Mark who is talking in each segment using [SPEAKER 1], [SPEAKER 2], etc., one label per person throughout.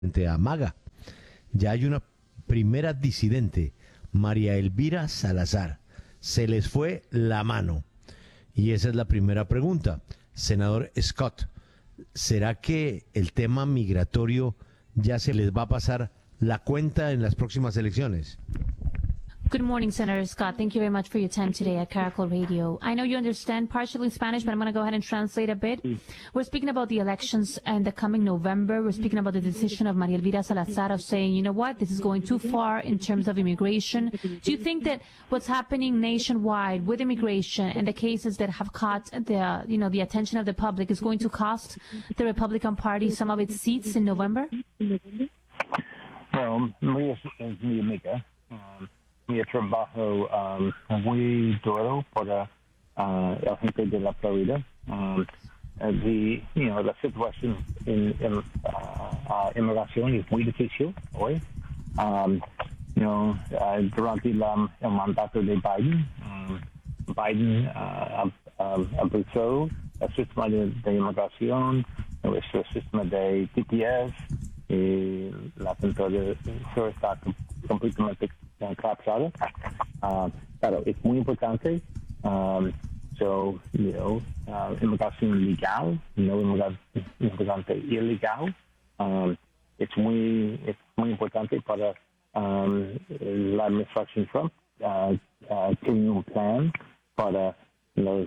[SPEAKER 1] frente a Maga. Ya hay una primera disidente, María Elvira Salazar. Se les fue la mano. Y esa es la primera pregunta. Senador Scott, ¿será que el tema migratorio ya se les va a pasar la cuenta en las próximas elecciones?
[SPEAKER 2] Good morning, Senator Scott. Thank you very much for your time today at Caracol Radio. I know you understand partially Spanish, but I'm going to go ahead and translate a bit. We're speaking about the elections and the coming November. We're speaking about the decision of María Elvira Salazar of saying, you know what, this is going too far in terms of immigration. Do you think that what's happening nationwide with immigration and the cases that have caught the attention of the public is going to cost the Republican Party some of its seats in November?
[SPEAKER 3] Well, María es mi amiga. Mi trabajo muy duro para la gente de la Florida. La situación en inmigración es muy difícil hoy. Durante el mandato de Biden, Biden abusó el sistema de inmigración, nuestro sistema de TPS, y la frontera está completamente colapsada. Pero es muy importante. Inmigración legal, no inmigrante ilegal. Es muy importante para la administración Trump. Tiene un plan para los,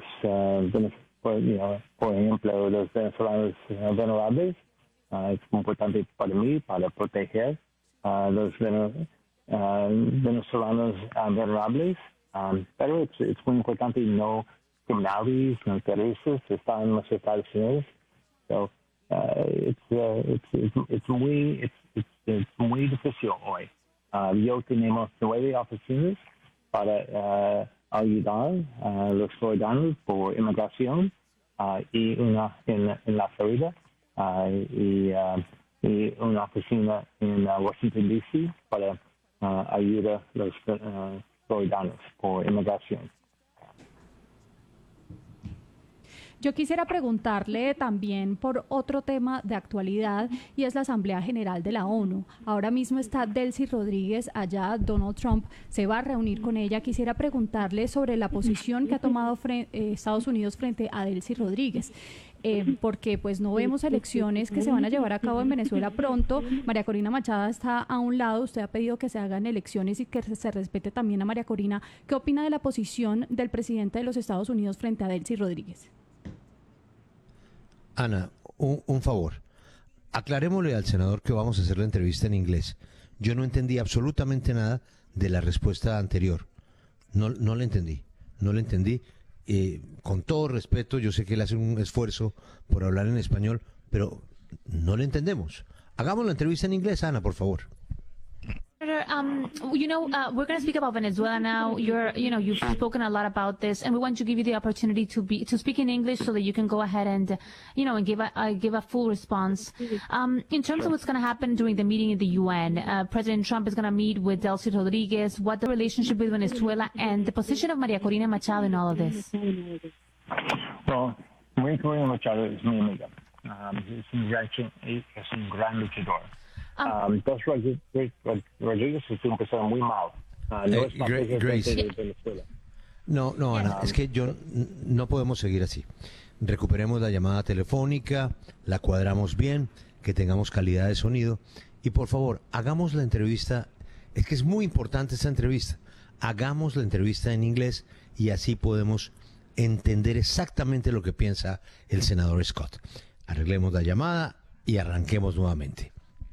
[SPEAKER 3] por ejemplo, los venezolanos vulnerables. Es muy importante para mí, para proteger los venezolanos vulnerables, pero es muy importante no criminales, no terroristas están en los Estados Unidos. So, it's muy difícil hoy. Yo tenemos 9 oficinas para ayudar a los ciudadanos por inmigración y una en la Florida y una oficina en Washington D.C. para ayuda a los ciudadanos por inmigración.
[SPEAKER 4] Yo quisiera preguntarle también por otro tema de actualidad y es la Asamblea General de la ONU. Ahora mismo está Delcy Rodríguez allá, Donald Trump se va a reunir con ella. Quisiera preguntarle sobre la posición que ha tomado Estados Unidos frente a Delcy Rodríguez. Porque pues no vemos elecciones que se van a llevar a cabo en Venezuela pronto. María Corina Machado está a un lado, usted ha pedido que se hagan elecciones y que se respete también a María Corina. ¿Qué opina de la posición del presidente de los Estados Unidos frente a Delcy Rodríguez?
[SPEAKER 1] Ana, un favor, aclarémosle al senador que vamos a hacer la entrevista en inglés. Yo no entendí absolutamente nada de la respuesta anterior, no la entendí. Con todo respeto, yo sé que él hace un esfuerzo por hablar en español, pero no le entendemos. Hagamos la entrevista en inglés, Ana, por favor.
[SPEAKER 2] We're going to speak about Venezuela now. You've spoken a lot about this, and we want to give you the opportunity to speak in English so that you can go ahead and give a full response. In terms of what's going to happen during the meeting in the UN, President Trump is going to meet with Delcy Rodriguez. What the relationship with Venezuela and the position of María Corina Machado in all of this?
[SPEAKER 3] Well, María Corina Machado es mi amiga. Es un gran luchador. Dos Rodríguez empezaron muy mal.
[SPEAKER 1] Grace.
[SPEAKER 3] De Venezuela.
[SPEAKER 1] No, Ana, es que no podemos seguir así. Recuperemos la llamada telefónica, la cuadramos bien, que tengamos calidad de sonido y por favor, hagamos la entrevista. Es que es muy importante esta entrevista. Hagamos la entrevista en inglés y así podemos entender exactamente lo que piensa el senador Scott. Arreglemos la llamada y arranquemos nuevamente.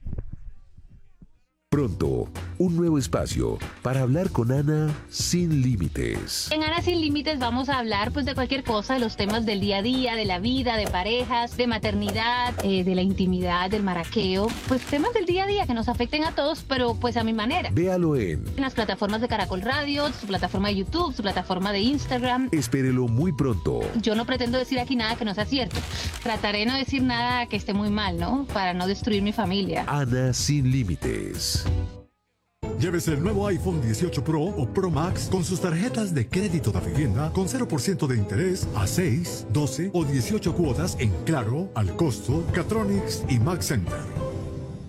[SPEAKER 5] Pronto, un nuevo espacio para hablar con Ana sin límites.
[SPEAKER 6] En Ana sin límites vamos a hablar pues de cualquier cosa, de los temas del día a día, de la vida, de parejas, de maternidad, de la intimidad, del maraqueo, pues temas del día a día que nos afecten a todos, pero pues a mi manera.
[SPEAKER 5] Véalo en
[SPEAKER 6] las plataformas de Caracol Radio, su plataforma de YouTube, su plataforma de Instagram.
[SPEAKER 5] Espérelo muy pronto.
[SPEAKER 6] Yo no pretendo decir aquí nada que no sea cierto. Trataré de no decir nada que esté muy mal, ¿no? Para no destruir mi familia.
[SPEAKER 5] Ana sin límites.
[SPEAKER 7] Llévese el nuevo iPhone 18 Pro o Pro Max con sus tarjetas de crédito de vivienda con 0% de interés a 6, 12 o 18 cuotas en Claro, Al Costo, Catronics y Max Center.